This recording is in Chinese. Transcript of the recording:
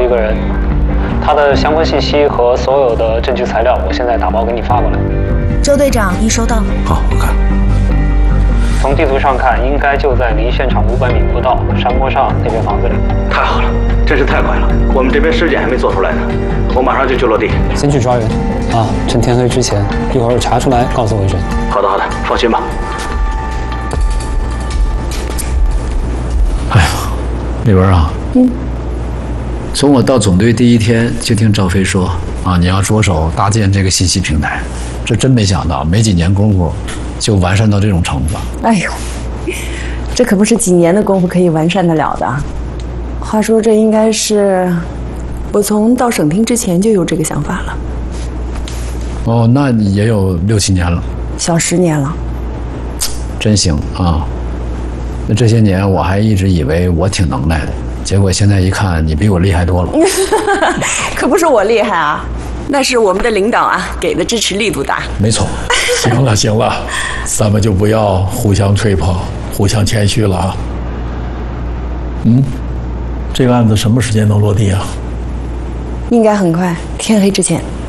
个人，他的相关信息和所有的证据材料，我现在打包给你发过来。 周队长，已收到。 好，我看。 从地图上看，应该就在离现场500米不到，山坡上那边房子里。 太好了，真是太快了！我们这边尸检还没做出来呢，我马上就去落地。 先去抓人，啊，趁天黑之前，一会儿查出来告诉我一声。 好的，好的，放心吧。 哎呀，丽文啊，从我到总队第一天就听赵飞说啊，你要着手搭建这个信息平台，这真没想到，没几年功夫就完善到这种程度了。 哎呦，这可不是几年的功夫可以完善得了的。话说这应该是我从到省厅之前就有这个想法了。 哦，那也有6、7年了， 小10年了。 真行啊！那这些年我还一直以为我挺能耐的，结果现在一看，你比我厉害多了。 可不是我厉害啊，那是我们的领导啊给的支持力度大。 没错。 行了行了，咱们就不要互相吹捧，互相谦虚了啊。这个案子什么时间能落地啊？ 应该很快，天黑之前。